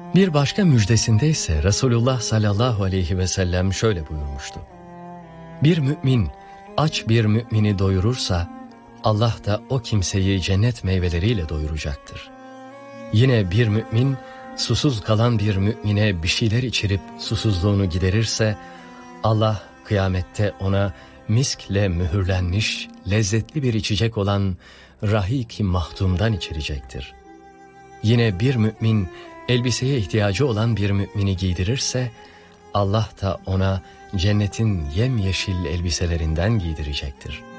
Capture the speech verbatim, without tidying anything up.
Bir başka müjdesinde ise Resulullah sallallahu aleyhi ve sellem şöyle buyurmuştu: Bir mümin aç bir mümini doyurursa Allah da o kimseyi cennet meyveleriyle doyuracaktır. Yine bir mümin susuz kalan bir mümine bir şeyler içirip susuzluğunu giderirse Allah kıyamette ona miskle mühürlenmiş lezzetli bir içecek olan rahik-i mahtumdan içirecektir. Yine bir mümin elbiseye ihtiyacı olan bir mümini giydirirse Allah da ona cennetin yemyeşil elbiselerinden giydirecektir.